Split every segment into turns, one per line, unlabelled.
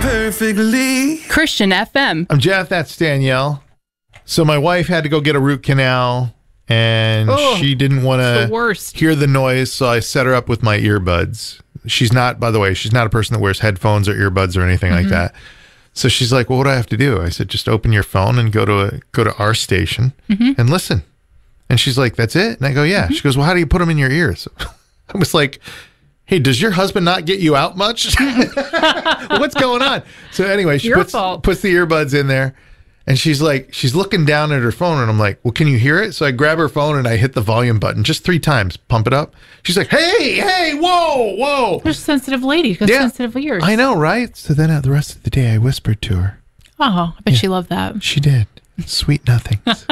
perfectly.
Christian FM.
I'm Jeff. That's Danielle. So my wife had to go get a root canal, and she didn't want to hear the noise, so I set her up with my earbuds. She's not, by the way, she's not a person that wears headphones or earbuds or anything like that. So she's like, well, what do I have to do? I said, just open your phone and go to our station and listen. And she's like, that's it? And I go, yeah. She goes, well, how do you put them in your ears? I was like, hey, does your husband not get you out much? What's going on? So anyway, she puts the earbuds in there, and she's looking down at her phone, and I'm like, well, can you hear it? So I grab her phone and I hit the volume button just 3 times, pump it up. She's like, hey, whoa.
You're a sensitive lady. Got sensitive ears.
I know, right? So then the rest of the day I whispered to her.
Oh, I bet she loved that.
She did. Sweet nothings.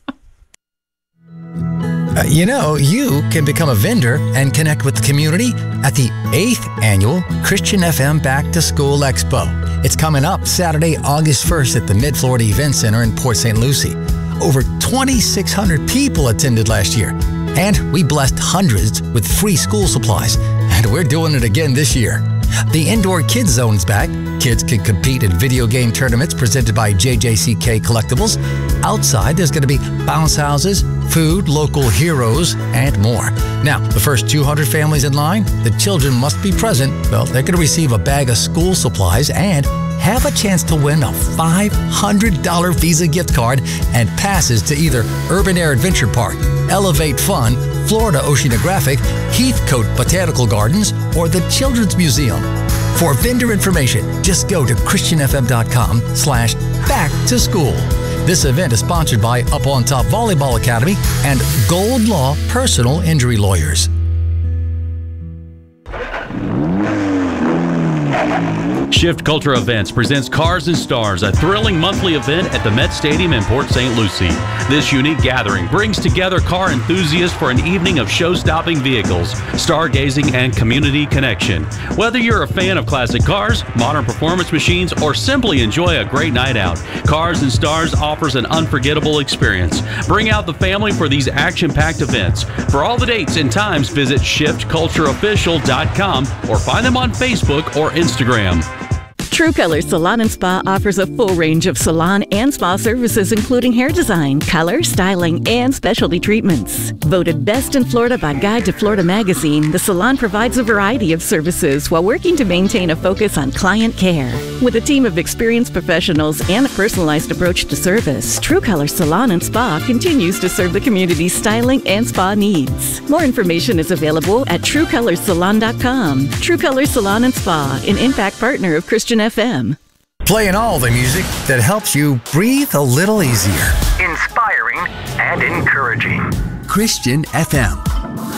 You can become a vendor and connect with the community at the 8th Annual Christian FM Back to School Expo. It's coming up Saturday, August 1st at the Mid-Florida Event Center in Port St. Lucie. Over 2,600 people attended last year, and we blessed hundreds with free school supplies, and we're doing it again this year. The Indoor Kids Zone's back. Kids can compete in video game tournaments presented by JJCK Collectibles. Outside, there's going to be bounce houses, food, local heroes, and more. Now, the first 200 families in line, the children must be present. Well, they're going to receive a bag of school supplies and have a chance to win a $500 Visa gift card and passes to either Urban Air Adventure Park, Elevate Fun, Florida Oceanographic, Heathcote Botanical Gardens, or the Children's Museum. For vendor information, just go to christianfm.com/back-to-school. This event is sponsored by Up on Top Volleyball Academy and Gold Law Personal Injury Lawyers.
Shift Culture Events presents Cars and Stars, a thrilling monthly event at the Met Stadium in Port St. Lucie. This unique gathering brings together car enthusiasts for an evening of show-stopping vehicles, stargazing, and community connection. Whether you're a fan of classic cars, modern performance machines, or simply enjoy a great night out, Cars and Stars offers an unforgettable experience. Bring out the family for these action-packed events. For all the dates and times, visit shiftcultureofficial.com or find them on Facebook or Instagram.
True Color Salon and Spa offers a full range of salon and spa services, including hair design, color, styling, and specialty treatments. Voted best in Florida by Guide to Florida magazine, the salon provides a variety of services while working to maintain a focus on client care. With a team of experienced professionals and a personalized approach to service, True Color Salon and Spa continues to serve the community's styling and spa needs. More information is available at TrueColorSalon.com. True Color Salon and Spa, an impact partner of Christian FM.
Playing all the music that helps you breathe a little easier.
Inspiring and encouraging.
Christian FM.